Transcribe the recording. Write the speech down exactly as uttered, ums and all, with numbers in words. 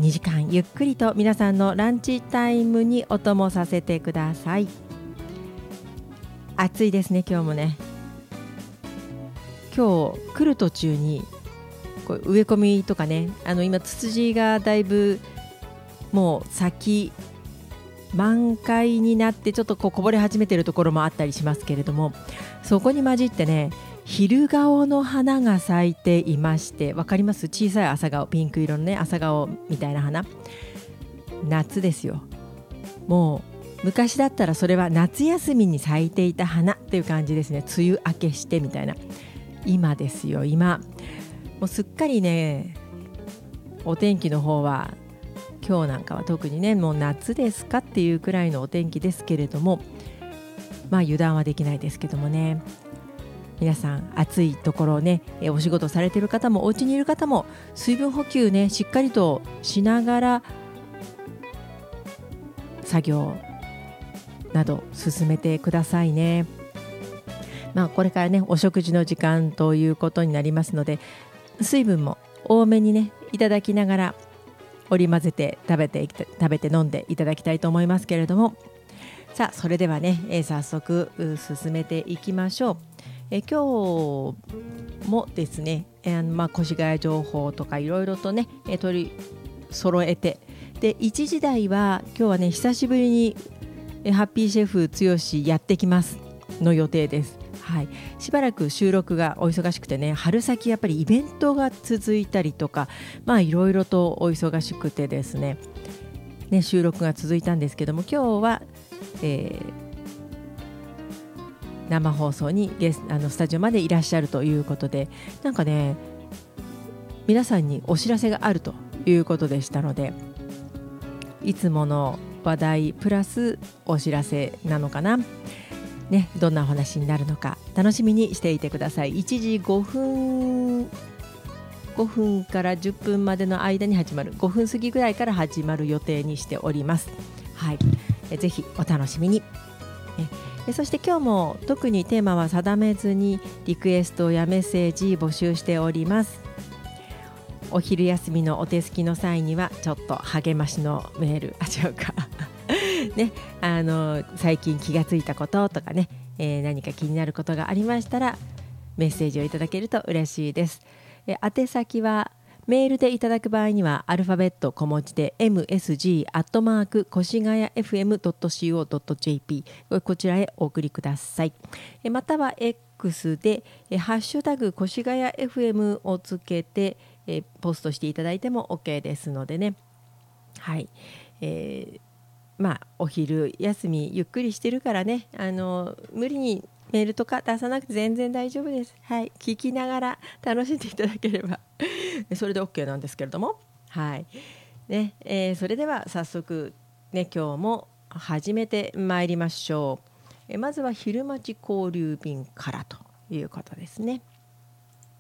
にじかんゆっくりと皆さんのランチタイムにお供させてください。暑いですね今日もね。今日来る途中にこう植え込みとかね、あの今ツツジがだいぶもう咲き満開になってちょっとこうこぼれ始めているところもあったりしますけれども、そこに混じってね昼顔の花が咲いていまして、わかります？小さい朝顔、ピンク色のね朝顔みたいな花。夏ですよ。もう昔だったらそれは夏休みに咲いていた花っていう感じですね。梅雨明けしてみたいな。今ですよ今。もうすっかりねお天気の方は今日なんかは特にねもう夏ですかっていうくらいのお天気ですけれども、まあ油断はできないですけどもね、皆さん暑いところねお仕事されている方もお家にいる方も水分補給ねしっかりとしながら作業など進めてくださいね。まあこれからねお食事の時間ということになりますので、水分も多めにねいただきながら織り交ぜて食べて食べて飲んでいただきたいと思いますけれども、さあそれではね、えー、早速進めていきましょう。えー、今日もですね、えーまあ、越谷情報とかいろいろとね、えー、取り揃えて、でいちじ台は今日はね久しぶりに、えー、ハッピーシェフつよしやってきますの予定です。はい、しばらく収録がお忙しくてね、春先やっぱりイベントが続いたりとか、まあいろいろとお忙しくてですね、ね収録が続いたんですけども、今日は、えー、生放送にゲスあのスタジオまでいらっしゃるということで、なんかね皆さんにお知らせがあるということでしたので、いつもの話題プラスお知らせなのかなね、どんなお話になるのか楽しみにしていてください。いちじごふんごふんからじゅっぷんまでの間に始まる、ごふん過ぎぐらいから始まる予定にしております。はい、えぜひお楽しみに。えそして今日も特にテーマは定めずにリクエストやメッセージ募集しております。お昼休みのお手すきの際にはちょっと励ましのメール、あ違うかね、あの最近気がついたこととかね、えー、何か気になることがありましたらメッセージをいただけると嬉しいです。え宛先はメールでいただく場合にはアルファベット小文字で エムエスジー アットマーク越谷 エフエム ドット シーオー ドット ジェーピー こちらへお送りください。えまたは X でえハッシュタグ越谷 エフエム をつけてえポストしていただいても OK ですのでね。はい、えーまあ、お昼休みゆっくりしてるからね、あの無理にメールとか出さなくて全然大丈夫です。はい、聞きながら楽しんでいただければそれで OK なんですけれども、はいねえー、それでは早速、ね、今日も始めてまいりましょう。えまずは昼待ち交流便からということですね。